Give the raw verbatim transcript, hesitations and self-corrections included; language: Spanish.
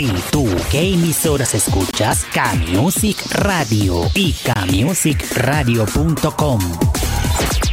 ¿Y tú qué emisoras escuchas? K-Music Radio y K Music Radio punto com.